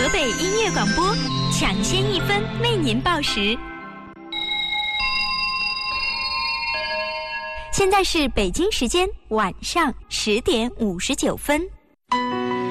河北音乐广播，抢先1分为您报时。现在是北京时间晚上10点59分。